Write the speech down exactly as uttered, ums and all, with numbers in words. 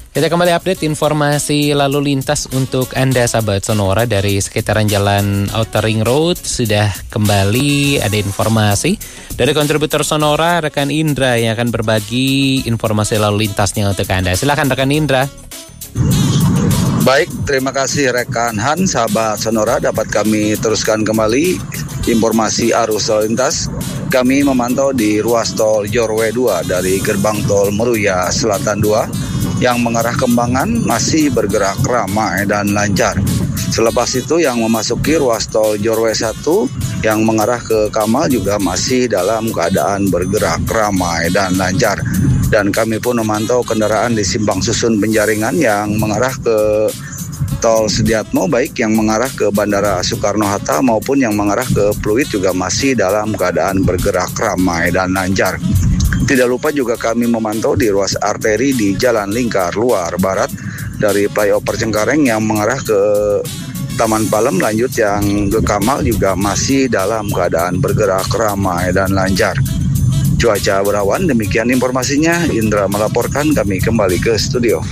Kita kembali update informasi lalu lintas untuk Anda sahabat Sonora dari sekitaran Jalan Outer Ring Road. Sudah kembali ada informasi dari kontributor Sonora, rekan Indra yang akan berbagi informasi lalu lintasnya untuk Anda. Silakan rekan Indra. Baik, terima kasih rekan Han, sahabat Sonora, dapat kami teruskan kembali informasi arus lalu lintas. Kami memantau di ruas tol Jorwe dua dari gerbang tol Meruya Selatan dua yang mengarah Kembangan masih bergerak ramai dan lancar. Selepas itu yang memasuki ruas tol Jorwe satu yang mengarah ke Kamal juga masih dalam keadaan bergerak ramai dan lancar. Dan kami pun memantau kendaraan di Simpang Susun Penjaringan yang mengarah ke Tol Sediatmo, baik yang mengarah ke Bandara Soekarno-Hatta maupun yang mengarah ke Pluit juga masih dalam keadaan bergerak ramai dan lancar. Tidak lupa juga kami memantau di ruas arteri di Jalan Lingkar Luar Barat dari flyover Cengkareng yang mengarah ke Taman Palem lanjut yang ke Kamal juga masih dalam keadaan bergerak ramai dan lancar. Cuaca berawan, demikian informasinya. Indra melaporkan, kami kembali ke studio.